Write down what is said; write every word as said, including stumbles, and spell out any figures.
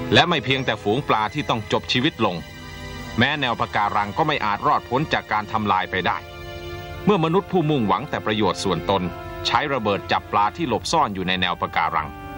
และไม่เพียงแต่ฝูงปลาที่ต้องจบชีวิตลงแม้แนวปะการังก็ไม่อาจรอดพ้นจากการทำลายไปได้เมื่อมนุษย์ผู้มุ่งหวังแต่ประโยชน์ส่วนตนใช้ระเบิดจับปลาที่หลบซ่อนอยู่ในแนวปะการัง